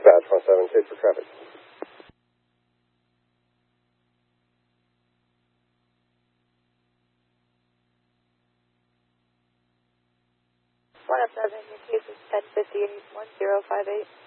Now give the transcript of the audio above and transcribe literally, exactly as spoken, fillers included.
Dispatch, one seven, chase for traffic. one oh seven, your case is ten fifty-eight, one zero five eight.